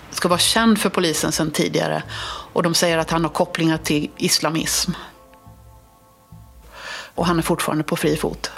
ska vara känd för polisen sedan tidigare. Och de säger att han har kopplingar till islamism. Och han är fortfarande på fri fot.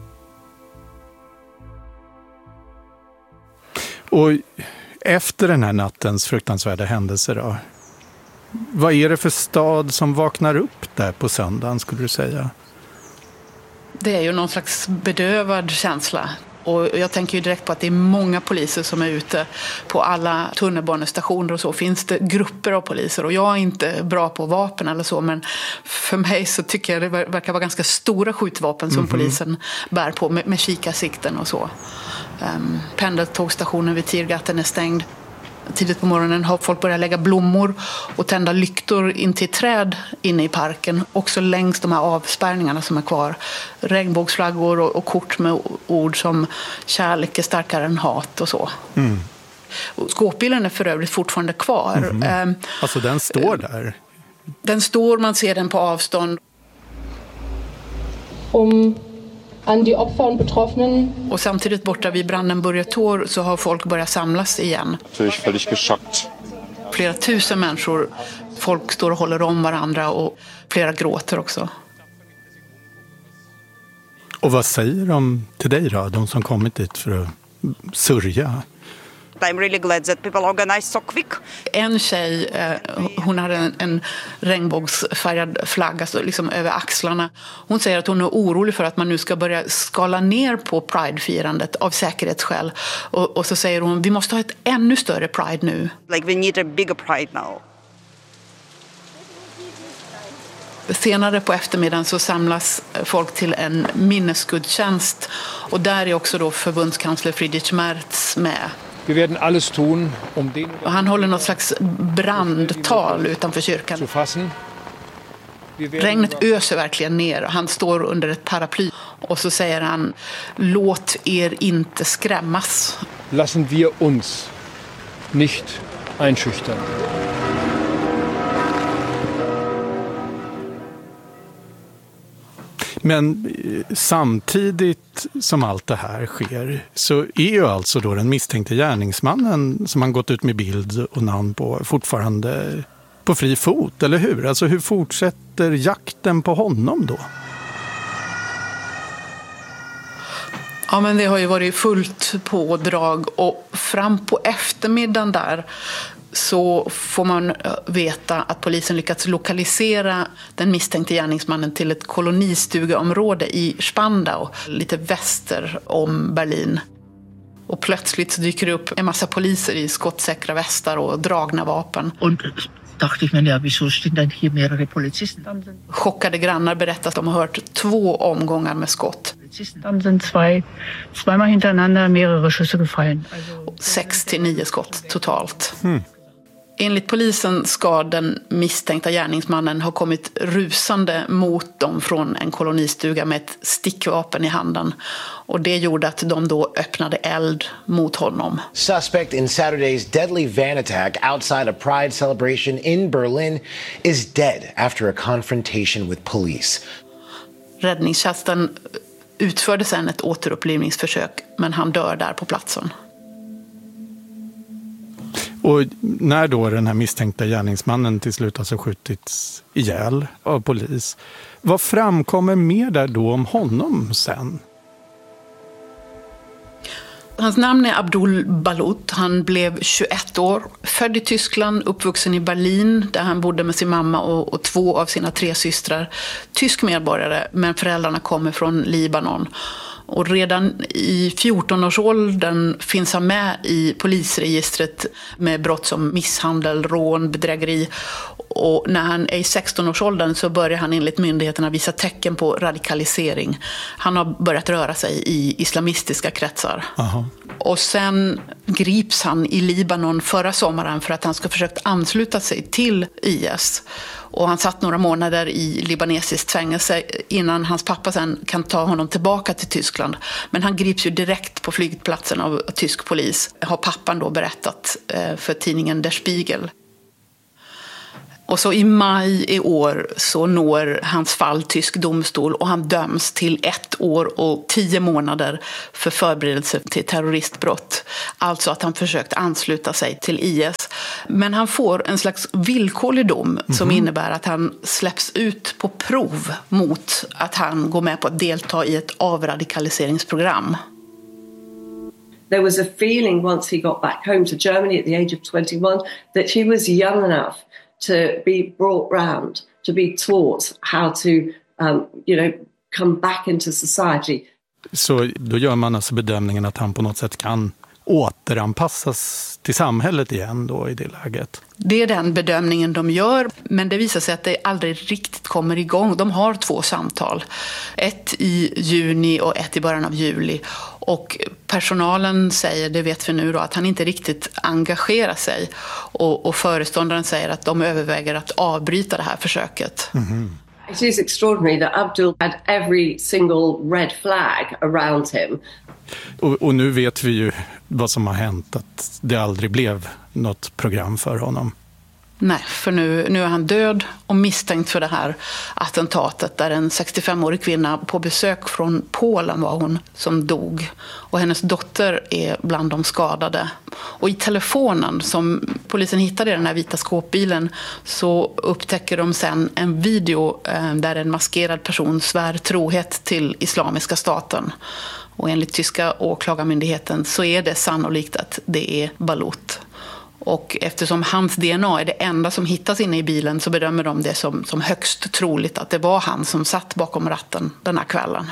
Och efter den här nattens fruktansvärda händelser då? Vad är det för stad som vaknar upp där på söndagen, skulle du säga? Det är ju någon slags bedövad känsla. Och jag tänker ju direkt på att det är många poliser som är ute på alla tunnelbanestationer och så. Finns det grupper av poliser, och jag är inte bra på vapen eller så, men för mig så tycker jag det verkar vara ganska stora skjutvapen som polisen bär på med kikarsikten och så. Pendeltågstationen vid Tiergarten är stängd. Tidigt på morgonen har folk börjat lägga blommor och tända lyktor in till träd inne i parken. Också längs de här avspärrningarna som är kvar. Regnbågsflaggor och kort med ord som kärlek är starkare än hat och så. Mm. Och skåpbilen är för övrigt fortfarande kvar. Alltså den står där? Den står, man ser den på avstånd. An die Opfer und Betroffenen. Och samtidigt borta vid Brandenburger Tor så har folk börjat samlas igen. Natürlich völlig geschockt. Flera tusen människor. Folk står och håller om varandra och flera gråter också. Och vad säger de till dig då, de som kommit dit för att sörja? I'm really glad that people organized so quick. En tjej, hon hade en regnbågsfärgad flagga liksom över axlarna. Hon säger att hon är orolig för att man nu ska börja skala ner på Pride-firandet av säkerhetsskäl. Och så säger hon, vi måste ha ett ännu större Pride nu. Like we need a bigger Pride now. Senare på eftermiddagen så samlas folk till en minnesgudstjänst. Och där är också då förbundskansler Friedrich Merz med. Vi werden alles tun, den... Han håller något slags brandtal utanför kyrkan. Regnet öser verkligen ner. Han står under ett paraply och så säger han, låt er inte skrämmas. Lassen wir uns nicht einschüchtern. Men samtidigt som allt det här sker så är ju alltså då den misstänkte gärningsmannen som han gått ut med bild och namn på fortfarande på fri fot, eller hur? Alltså hur fortsätter jakten på honom då? Ja, men det har ju varit fullt pådrag och fram på eftermiddagen där så får man veta att polisen lyckats lokalisera den misstänkte gärningsmannen till ett kolonistugeområde i Spandau, lite väster om Berlin. Och plötsligt så dyker det upp en massa poliser i skottsäkra västar och dragna vapen. Och dachte ich mir, ja, wieso stehen dann hier mehrere Polizisten? Chockade grannar berättar att de har hört 2 omgångar med skott. Dann sind zweimal hintereinander mehrere Schüsse gefallen. 6-9 skott totalt. Enligt polisen ska den misstänkta gärningsmannen ha kommit rusande mot dem från en kolonistuga med ett stickvapen i handen. Och det gjorde att de då öppnade eld mot honom. Suspect in Saturday's deadly van attack outside a Pride celebration in Berlin is dead after a confrontation with police. Räddningstjänsten utförde sedan ett återupplivningsförsök, men han dör där på platsen. Och när då den här misstänkta gärningsmannen till slut alltså skjutits ihjäl av polis, vad framkommer mer där då om honom sen? Hans namn är Abdul Balut. Han blev 21 år, född i Tyskland, uppvuxen i Berlin där han bodde med sin mamma och 2 av sina 3 systrar. Tysk medborgare, men föräldrarna kommer från Libanon. Och redan i 14-årsåldern finns han med i polisregistret med brott som misshandel, rån, bedrägeri. Och när han är i 16-årsåldern så börjar han enligt myndigheterna visa tecken på radikalisering. Han har börjat röra sig i islamistiska kretsar. Aha. Och sen grips han i Libanon förra sommaren för att han ska försökt ansluta sig till IS. Och han satt några månader i libanesiskt fängelse innan hans pappa sen kan ta honom tillbaka till Tyskland. Men han grips ju direkt på flygplatsen av tysk polis, har pappan då berättat för tidningen Der Spiegel. Och så i maj i år så når hans fall tysk domstol och han döms till 1 år och 10 månader för förberedelse till terroristbrott. Alltså att han försökt ansluta sig till IS. Men han får en slags villkorlig dom som innebär att han släpps ut på prov mot att han går med på att delta i ett avradikaliseringsprogram. There was a feeling once he got back home to Germany at the age of 21 that he was young enough to be brought round, to be taught how to, come back into society. Så då gör man alltså bedömningen att han på något sätt kan återanpassas till samhället igen då i det läget? Det är den bedömningen de gör, men det visar sig att det aldrig riktigt kommer igång. De har 2 samtal, ett i juni och ett i början av juli. Och personalen säger, det vet vi nu då, att han inte riktigt engagerar sig. Och föreståndaren säger att de överväger att avbryta det här försöket. It is extraordinary that Abdul had every single red flag around him. Och nu vet vi ju vad som har hänt, att det aldrig blev något program för honom. Nej, för nu är han död och misstänkt för det här attentatet där en 65-årig kvinna på besök från Polen var hon som dog. Och hennes dotter är bland de skadade. Och i telefonen som polisen hittade i den här vita skåpbilen så upptäcker de sen en video där en maskerad person svär trohet till Islamiska staten. Och enligt tyska åklagarmyndigheten så är det sannolikt att det är Balut. Och eftersom hans DNA är det enda som hittas inne i bilen så bedömer de det som högst troligt att det var han som satt bakom ratten den här kvällen.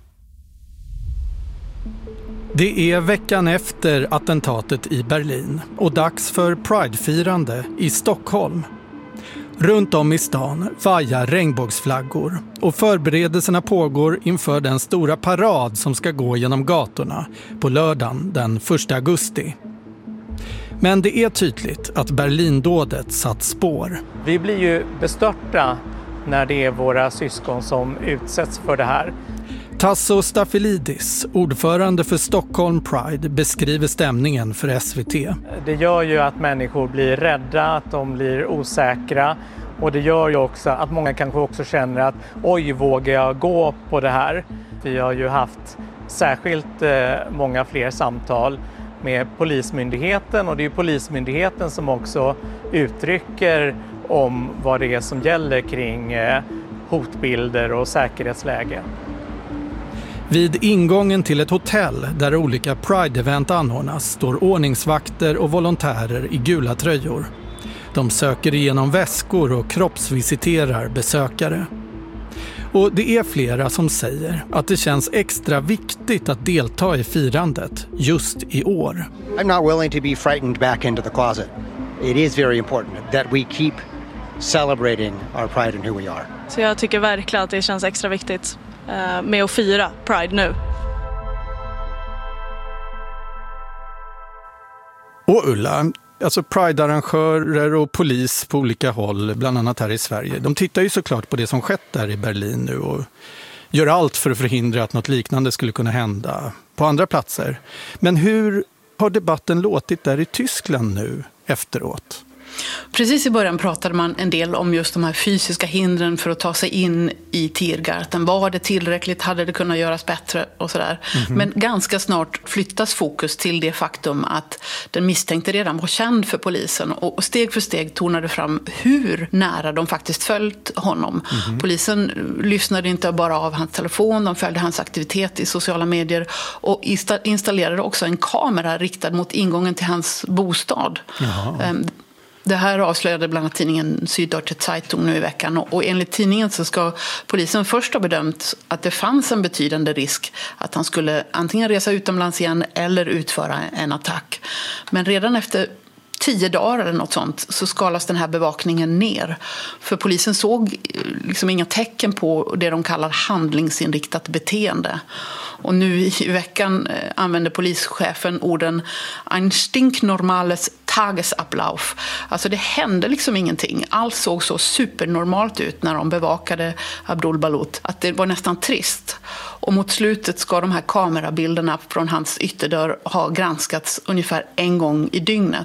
Det är veckan efter attentatet i Berlin och dags för Pride-firande i Stockholm. Runt om i stan vajar regnbågsflaggor och förberedelserna pågår inför den stora parad som ska gå genom gatorna på lördagen den 1 augusti. Men det är tydligt att Berlindådet satt spår. Vi blir ju bestörta när det är våra syskon som utsätts för det här. Tasso Staffilidis, ordförande för Stockholm Pride, beskriver stämningen för SVT. Det gör ju att människor blir rädda, att de blir osäkra. Och det gör ju också att många kanske också känner att oj, vågar jag gå på det här? Vi har ju haft särskilt många fler samtal med Polismyndigheten, och det är ju Polismyndigheten som också uttrycker om vad det är som gäller kring hotbilder och säkerhetsläge. Vid ingången till ett hotell där olika Pride-event anordnas står ordningsvakter och volontärer i gula tröjor. De söker igenom väskor och kroppsvisiterar besökare. Och det är flera som säger att det känns extra viktigt att delta i firandet just i år. I'm not willing to be frightened back into the closet. It is very important that we keep celebrating our pride and who we are. Så jag tycker verkligen att det känns extra viktigt med att fira Pride nu. Och Ulla, alltså Pride-arrangörer och polis på olika håll, bland annat här i Sverige, de tittar ju såklart på det som skett där i Berlin nu och gör allt för att förhindra att något liknande skulle kunna hända på andra platser. Men hur har debatten låtit där i Tyskland nu efteråt? Precis i början pratade man en del om just de här fysiska hindren för att ta sig in i Tiergarten. Var det tillräckligt? Hade det kunnat göras bättre? Och sådär. Men ganska snart flyttas fokus till det faktum att den misstänkte redan var känd för polisen. Och steg för steg tonade fram hur nära de faktiskt följt honom. Polisen lyssnade inte bara av hans telefon, de följde hans aktivitet i sociala medier och installerade också en kamera riktad mot ingången till hans bostad. Det här avslöjade bland annat tidningen Süddeutsche Zeitung nu i veckan, och enligt tidningen så ska polisen först ha bedömt att det fanns en betydande risk att han skulle antingen resa utomlands igen eller utföra en attack. Men redan efter 10 dagar eller något sånt så skalas den här bevakningen ner. För polisen såg liksom inga tecken på det de kallar handlingsinriktat beteende. Och nu i veckan använder polischefen orden ein stinknormales Tagesablauf. Alltså det hände liksom ingenting. Allt såg så supernormalt ut när de bevakade Abdul Balut att det var nästan trist. Och mot slutet ska de här kamerabilderna från hans ytterdörr ha granskats ungefär en gång i dygnet.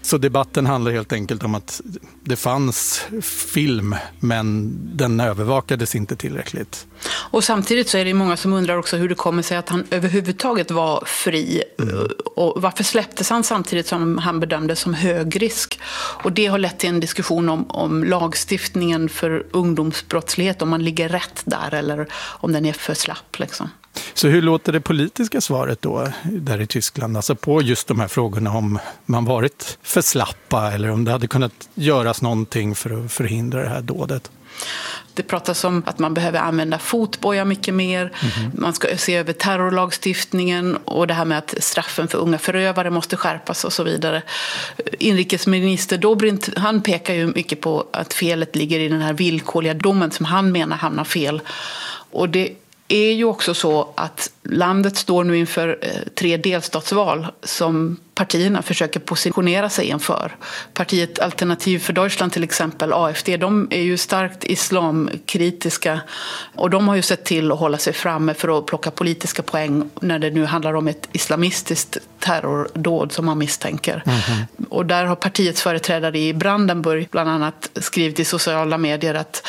Så debatten handlar helt enkelt om att det fanns film, men den övervakades inte tillräckligt. Och samtidigt så är det många som undrar också hur det kommer sig att han överhuvudtaget var fri. Och varför släpptes han samtidigt som han bedömdes som hög risk? Och det har lett till en diskussion om lagstiftningen för ungdomsbrottslighet, om man ligger rätt där eller om den är för slapp liksom. Så hur låter det politiska svaret då där i Tyskland? Alltså på just de här frågorna om man varit för slappa eller om det hade kunnat göras någonting för att förhindra det här dådet? Det pratas om att man behöver använda fotboja mycket mer. Man ska se över terrorlagstiftningen och det här med att straffen för unga förövare måste skärpas och så vidare. Inrikesminister Dobrindt, han pekar ju mycket på att felet ligger i den här villkorliga domen som han menar hamnar fel. Och det är ju också så att landet står nu inför 3 delstatsval som partierna försöker positionera sig inför. Partiet Alternativ för Deutschland till exempel, AfD, de är ju starkt islamkritiska och de har ju sett till att hålla sig framme för att plocka politiska poäng när det nu handlar om ett islamistiskt terrordåd som man misstänker. Och där har partiets företrädare i Brandenburg bland annat skrivit i sociala medier att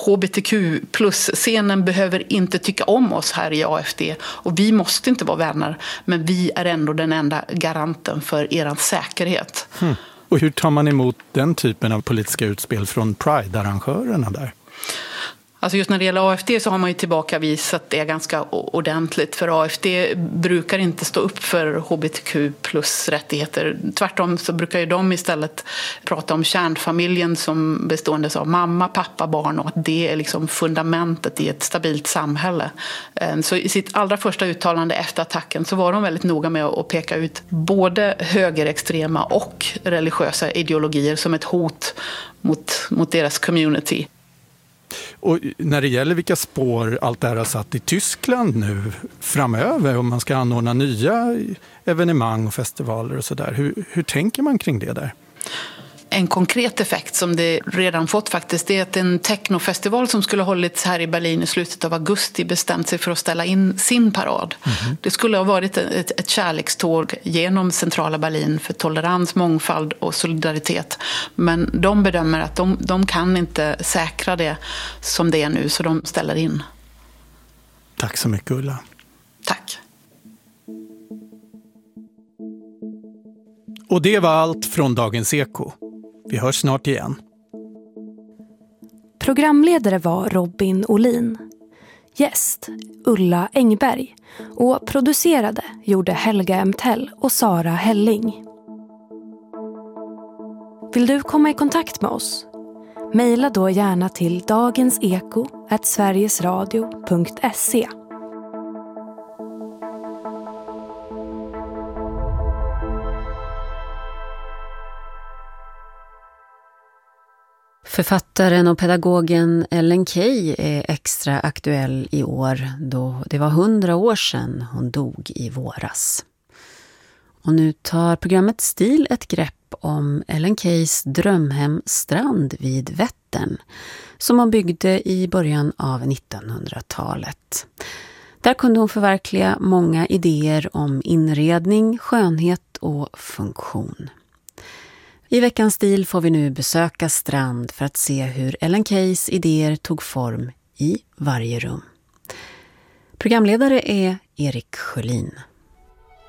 HBTQ+-scenen behöver inte tycka om oss här i AfD och vi måste inte vara vänner, men vi är ändå den enda garanten för er säkerhet. Och hur tar man emot den typen av politiska utspel från Pride-arrangörerna där? Alltså just när det gäller AfD så har man ju tillbakavisat det ganska ordentligt, för AfD brukar inte stå upp för HBTQ plus rättigheter. Tvärtom så brukar ju de istället prata om kärnfamiljen som bestående av mamma, pappa, barn och att det är liksom fundamentet i ett stabilt samhälle. Så i sitt allra första uttalande efter attacken så var de väldigt noga med att peka ut både högerextrema och religiösa ideologier som ett hot mot deras community. Och när det gäller vilka spår allt det här har satt i Tyskland nu framöver, om man ska anordna nya evenemang och festivaler och sådär, hur tänker man kring det där? En konkret effekt som det redan fått faktiskt är att en technofestival som skulle hållits här i Berlin i slutet av augusti bestämt sig för att ställa in sin parad. Det skulle ha varit ett kärlekståg genom centrala Berlin för tolerans, mångfald och solidaritet. Men de bedömer att de kan inte säkra det som det är nu, så de ställer in. Tack så mycket, Ulla. Tack. Och det var allt från Dagens Eko. Vi hörs snart igen. Programledare var Robin Olin. Gäst Ulla Engberg. Och producerade gjorde Helga Emtell och Sara Helling. Vill du komma i kontakt med oss? Maila då gärna till dagenseko@sverigesradio.se. Författaren och pedagogen Ellen Key är extra aktuell i år, då det var 100 år sedan hon dog i våras. Och nu tar programmet Stil ett grepp om Ellen Keys drömhem Strand vid Vättern, som hon byggde i början av 1900-talet. Där kunde hon förverkliga många idéer om inredning, skönhet och funktion. I veckans Stil får vi nu besöka Strand för att se hur Ellen Keys idéer tog form i varje rum. Programledare är Erik Sjölin.